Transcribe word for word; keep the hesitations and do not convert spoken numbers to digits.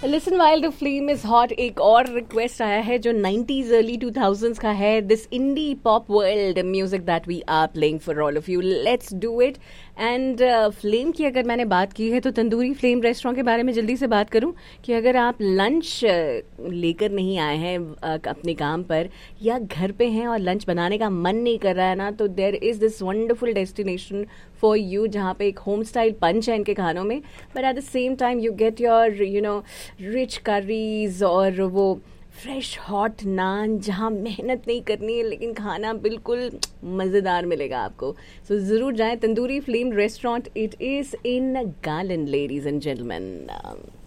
Listen while the flame is hot एक और request आया है जो नाइंटीज़ अर्ली टू थाउज़ेंड्स का है. This indie pop world music that we are playing for all of you. Let's do it. And flame की अगर मैंने बात की है तो तंदूरी फ्लेम रेस्टोरेंट के बारे में जल्दी से बात करूं कि अगर आप लंच लेकर नहीं आए हैं uh, अपने काम पर या घर पे हैं और लंच बनाने का मन नहीं कर रहा है ना, तो there is this wonderful destination for you जहाँ पे एक होम स्टाइल पंच है इनके खानों में, but at the same time you get your you know rich curries और वो फ्रेश हॉट नान जहाँ मेहनत नहीं करनी है लेकिन खाना बिल्कुल मज़ेदार मिलेगा आपको. सो so, ज़रूर जाएं tandoori flame restaurant. It is in garland, ladies and gentleman.